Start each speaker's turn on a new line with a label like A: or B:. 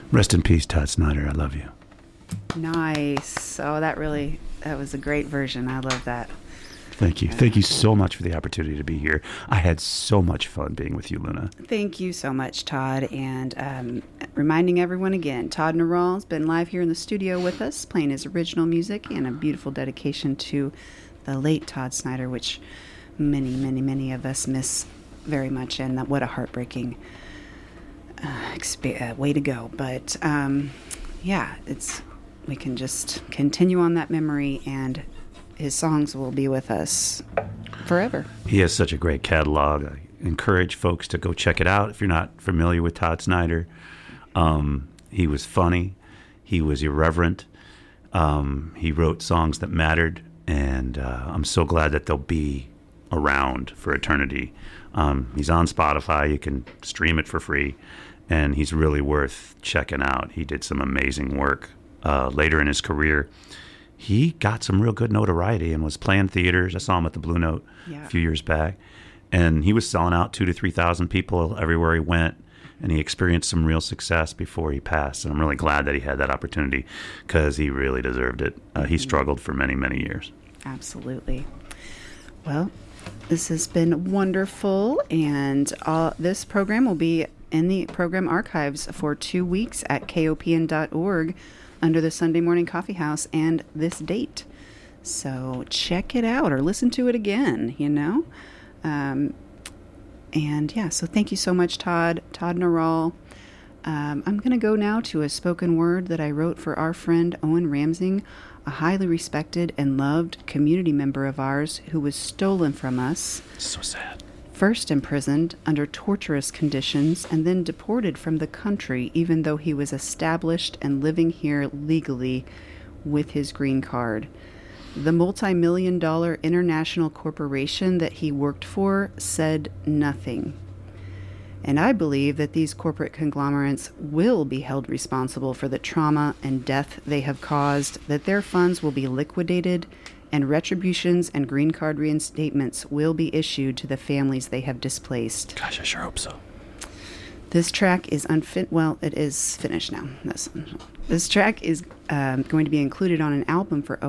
A: Rest in peace, Todd Snider. I love you.
B: Nice. Oh, that was a great version. I love that.
A: Thank you. Thank you so much for the opportunity to be here. I had so much fun being with you, Luna.
B: Thank you so much, Todd. And reminding everyone again, Todd Narall has been live here in the studio with us, playing his original music and a beautiful dedication to the late Todd Snider, which many, many, many of us miss very much. And what a heartbreaking way to go. But yeah, we can just continue on that memory, and his songs will be with us forever.
A: He has such a great catalog. I encourage folks to go check it out if you're not familiar with Todd Snider. He was funny. He was irreverent. He wrote songs that mattered, and I'm so glad that they'll be around for eternity. He's on Spotify. You can stream it for free, and he's really worth checking out. He did some amazing work later in his career. He got some real good notoriety and was playing theaters. I saw him at the Blue Note a few years back, and he was selling out 2,000 to 3,000 people everywhere he went, and he experienced some real success before he passed. And I'm really glad that he had that opportunity because he really deserved it. He struggled for many, many years.
B: Absolutely. Well, this has been wonderful, and this program will be in the program archives for 2 weeks at kopn.org under the Sunday Morning Coffee House and this date. So check it out or listen to it again, And yeah, so thank you so much, Todd Narall. I'm going to go now to a spoken word that I wrote for our friend Owen Ramsing, a highly respected and loved community member of ours who was stolen from us.
A: So sad.
B: First imprisoned under torturous conditions and then deported from the country, even though he was established and living here legally with his green card. The multi-million-dollar international corporation that he worked for said nothing. And I believe that these corporate conglomerates will be held responsible for the trauma and death they have caused, that their funds will be liquidated, and retributions and green card reinstatements will be issued to the families they have displaced.
A: Gosh, I sure hope so.
B: This track is it is finished now. This track is going to be included on an album for